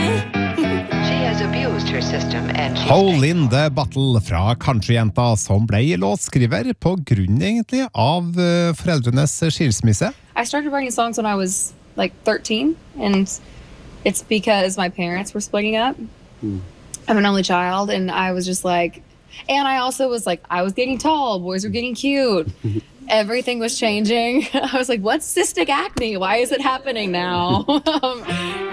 She has abused her system and she's Hole in the Battle fra Countryjenta, som ble låtskriver på grunn egentlig av foreldrenes skilsmisse. I started writing songs when I was like 13, and it's because my parents were splitting up. I'm an only child, and I was just like, and I also was like, I was getting tall, boys were getting cute. Everything was changing. I was like, what's cystic acne? Why is it happening now?